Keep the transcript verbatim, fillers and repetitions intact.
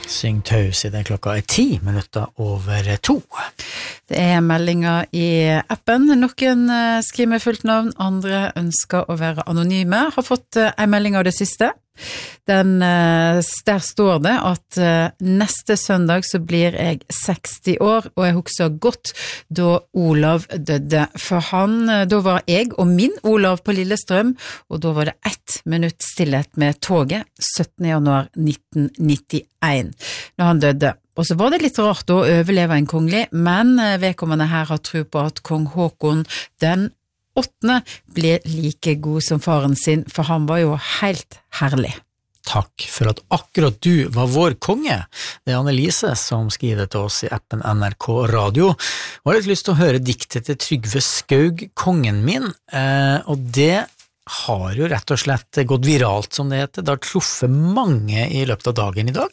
Syng taus I det klokka er ti minutter over to. Det er meldinger I appen. Noen skriver med fullt navn, andre ønsker å være anonyme. Har fått en melding av det siste. Den, der står det at neste søndag så blir jeg seksti år, og jeg husker godt da Olav døde. For han, da var jeg og min Olav på Lillestrøm, og da var det ett minutt stillhet med toget, syttende januar nitten nittien, når han døde. Og så var det litt rart å overleve en kongelig, men vedkommende her har tro på at kong Håkon den åttende ble like god som faren sin, for han var jo helt herlig. Takk for at akkurat du var vår konge. Det er Annelise som skriver til oss I appen N R K Radio. Og har litt lyst til å høre diktet til Trygve Skaug, kongen min, eh, og det har jo rett og slett gått viralt, som det heter. Det har truffet mange I løpet av dagen I dag.